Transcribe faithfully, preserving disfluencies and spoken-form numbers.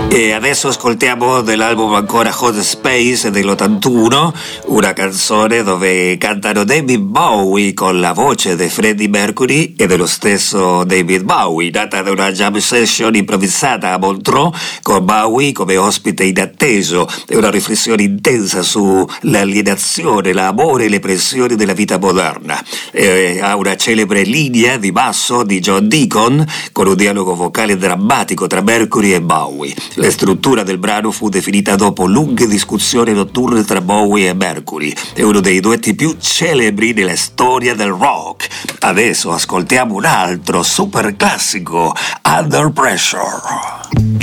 E adesso ascoltiamo dell'album ancora Hot Space dell'ottantuno, una canzone dove cantano David Bowie con la voce di Freddie Mercury e dello stesso David Bowie, nata da una jam session improvvisata a Montreux con Bowie come ospite inatteso. È una riflessione intensa sull'alienazione, l'amore e le pressioni della vita moderna. E ha una celebre linea di basso di John Deacon con un dialogo vocale drammatico tra Mercury e Bowie. La struttura del brano fu definita dopo lunghe discussioni notturne tra Bowie e Mercury. È uno dei duetti più celebri della storia del rock. Adesso ascoltiamo un altro super classico, Under Pressure.